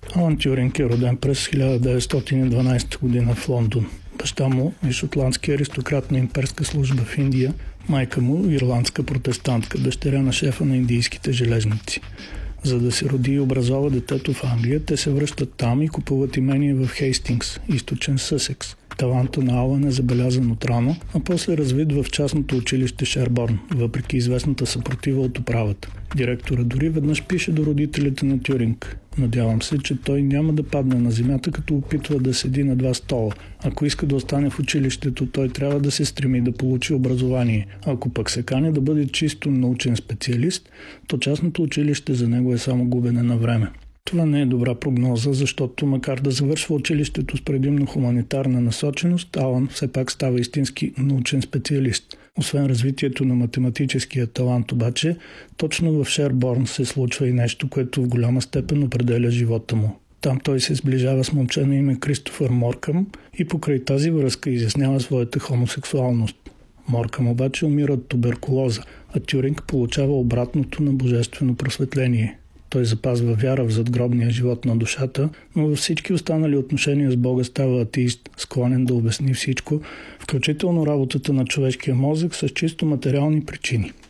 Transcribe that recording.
Алан Тюринг е роден през 1912 година в Лондон. Баща му е шотландски аристократ на имперска служба в Индия, майка му ирландска протестантка, дъщеря на шефа на индийските железници. За да се роди и образова детето в Англия, те се връщат там и купуват имение в Хейстингс, източен Съсекс. Таланта на Алан е забелязан отрано, а после развит в частното училище Шерборн, въпреки известната съпротива от управата. Директора дори веднъж пише до родителите на Тюринг: "Надявам се, че той няма да падне на земята, като опитва да седи на два стола. Ако иска да остане в училището, той трябва да се стреми да получи образование. Ако пък се кани да бъде чисто научен специалист, то частното училище за него е само губене на време." Това не е добра прогноза, защото макар да завършва училището с предимно хуманитарна насоченост, Алан все пак става истински научен специалист. Освен развитието на математическия талант обаче, точно в Шерборн се случва и нещо, което в голяма степен определя живота му. Там той се сближава с момче на име Кристофър Моркъм и покрай тази връзка изяснява своята хомосексуалност. Моркъм обаче умира от туберкулоза, а Тюринг получава обратното на божествено просветление. Той запазва вяра в задгробния живот на душата, но във всички останали отношения с Бога става атеист, склонен да обясни всичко, включително работата на човешкия мозък с чисто материални причини.